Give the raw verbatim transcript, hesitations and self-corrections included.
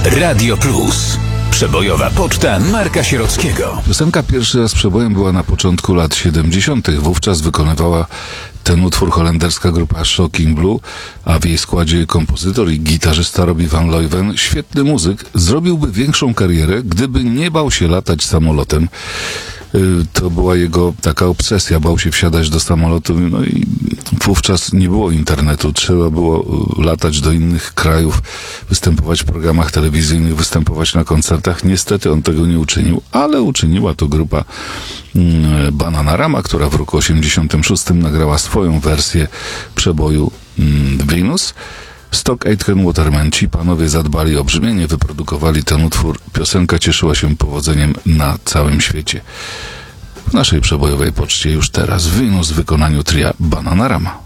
Radio Plus. Przebojowa poczta Marka Sierockiego. Piosenka pierwszy raz przebojem była na początku lat siedemdziesiątych. Wówczas wykonywała ten utwór holenderska grupa Shocking Blue, a w jej składzie kompozytor i gitarzysta Robbie Van Leuven, świetny muzyk, zrobiłby większą karierę, gdyby nie bał się latać samolotem. To była jego taka obsesja, bał się wsiadać do samolotu, no i wówczas nie było internetu, trzeba było latać do innych krajów, występować w programach telewizyjnych, występować na koncertach. Niestety on tego nie uczynił, ale uczyniła to grupa Bananarama, która w roku osiemdziesiątym szóstym nagrała swoją wersję przeboju Venus. Stock Aitken Waterman, ci panowie zadbali o brzmienie, wyprodukowali ten utwór. Piosenka cieszyła się powodzeniem na całym świecie. W naszej przebojowej poczcie już teraz Venus w wykonaniu tria Bananarama.